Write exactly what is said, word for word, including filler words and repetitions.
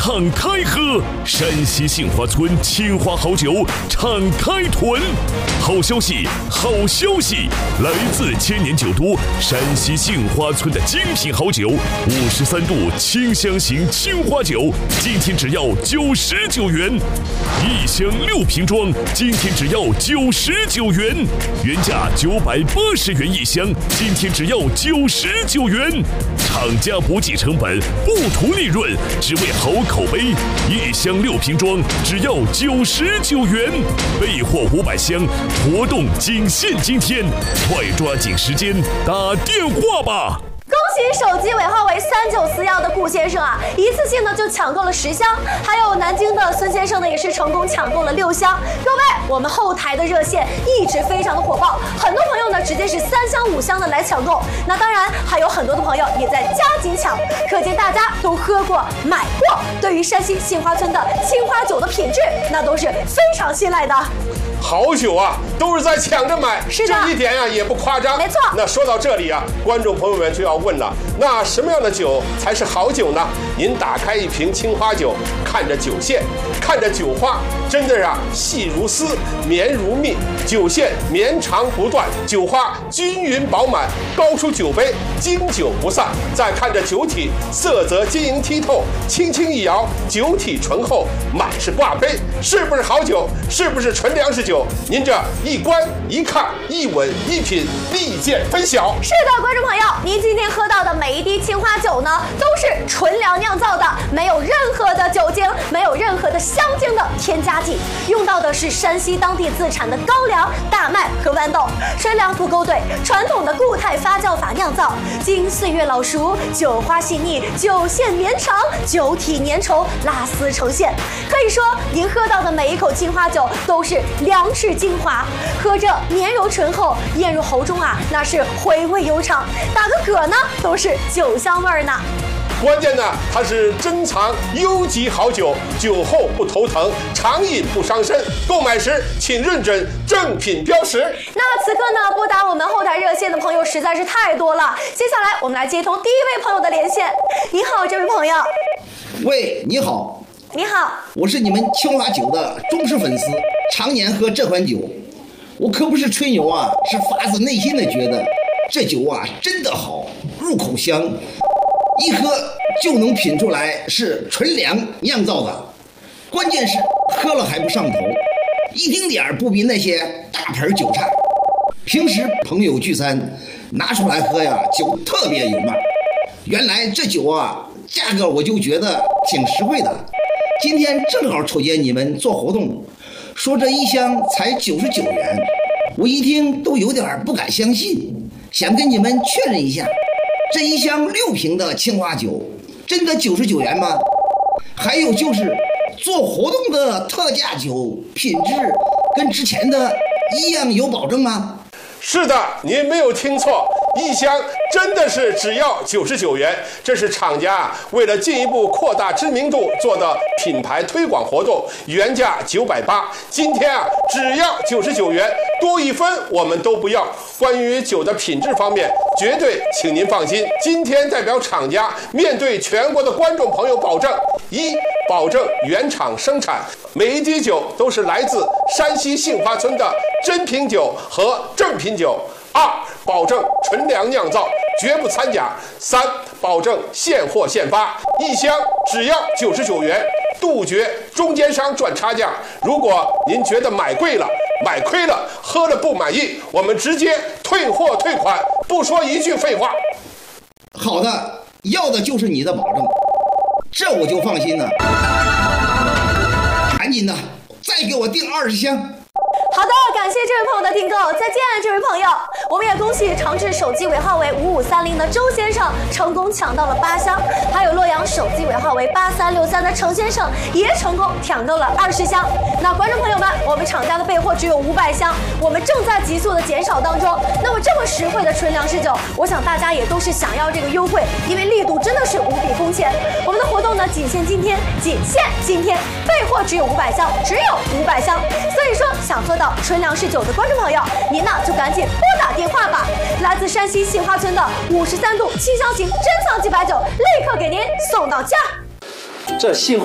敞开喝，山西杏花村青花好酒敞开囤。好消息，好消息！来自千年酒都山西杏花村的精品好酒，五十三度清香型青花酒，今天只要九十九元，一箱六瓶装，今天只要九十九元，原价九百八十元一箱，今天只要九十九元。厂家不计成本，不图利润，只为好口碑。一箱六瓶装，只要九十九元，备货五百箱，活动仅限今天，快抓紧时间打电话吧！ 恭喜手机尾号为三九四幺的顾先生啊，一次性呢就抢购了十箱，还有南京的孙先生呢也是成功抢购了六箱。各位，我们后台的热线一直非常的火爆，很多朋友呢直接是三箱五箱的来抢购，那当然还有很多的朋友也在加紧抢，可见大家都喝过买过，对于山西杏花村的青花酒的品质那都是非常信赖的。 好酒啊，都是在抢着买， 是的， 这一点啊也不夸张。 没错。 那说到这里啊，观众朋友们就要问了，那什么样的酒才是好酒呢？您打开一瓶青花酒，看着酒线，看着酒花，真的啊细如丝，绵如蜜，酒线绵长不断，酒花均匀饱满，高出酒杯，经久不散。再看着酒体，色泽晶莹剔透，轻轻一摇，酒体醇厚，满是挂杯，是不是好酒？是不是纯粮食酒？您这一观一看一闻一品，立见分晓。 是的，观众朋友，您今天喝到的每一滴青花酒呢，都是纯粮酿造的，没有任何的酒精，没有任何的香精的添加剂，用到的是山西当地自产的高粱、大麦和豌豆，纯粮不勾兑，传统的固态发酵法酿造，经岁月老熟，酒花细腻，酒线绵长，酒体粘稠，拉丝呈现。可以说，您喝到的每一口青花酒都是粮食精华，喝着绵柔醇厚，咽入喉中啊，那是回味悠长。打个嗝呢，都是酒香味儿呢。 关键呢，它是珍藏优级好酒，酒后不头疼，长饮不伤身。购买时请认准正品标识。 那此刻呢，拨打我们后台热线的朋友实在是太多了，接下来我们来接通第一位朋友的连线。你好，这位朋友。 喂，你好。 你好， 我是你们青花酒的忠实粉丝，常年喝这款酒。我可不是吹牛啊，是发自内心的觉得这酒啊真的好，入口香，一喝就能品出来是纯粮酿造的。关键是喝了还不上头，一丁点儿不比那些大盆酒差。平时朋友聚餐拿出来喝呀，酒特别有面。原来这酒啊价格我就觉得挺实惠的。今天正好瞅见你们做活动，说这一箱才九十九元，我一听都有点不敢相信，想跟你们确认一下，这一箱六瓶的青花酒真的九十九元吗？还有就是做活动的特价酒品质跟之前的一样有保证吗？ 是的，您没有听错，一箱真的是只要九十九元，这是厂家为了进一步扩大知名度做的品牌推广活动，原价九百八，今天啊只要九十九元，多一分我们都不要。关于酒的品质方面，绝对请您放心，今天代表厂家面对全国的观众朋友保证：一，保证原厂生产，每一滴酒都是来自山西杏花村的真品酒和正品酒；二，保证纯粮酿造，绝不掺假；三，保证现货现发，一箱只要九十九元，杜绝中间商赚差价。如果您觉得买贵了、买亏了、喝了不满意，我们直接退货退款，不说一句废话。 好的，要的就是你的保证，这我就放心了。赶紧的，再给我订二十箱。 好的，感谢这位朋友的订购，再见，这位朋友。我们也恭喜长治手机尾号为五五三零的周先生成功抢到了八箱，还有洛阳手机尾号为八三六三的程先生也成功抢到了二十箱。那观众朋友们，我们厂家的备货只有五百箱，我们正在急速的减少当中。那么这么实惠的纯粮食酒，我想大家也都是想要这个优惠，因为力度真的是无比空前。我们的活动呢，仅限今天，仅限今天，备货只有五百箱，只有五百箱。所以说，想喝到纯粮食酒的观众朋友，您呢就赶紧拨打电话吧。来自山西杏花村的五十三度清香型珍藏级白酒，立刻给您送到家。 这杏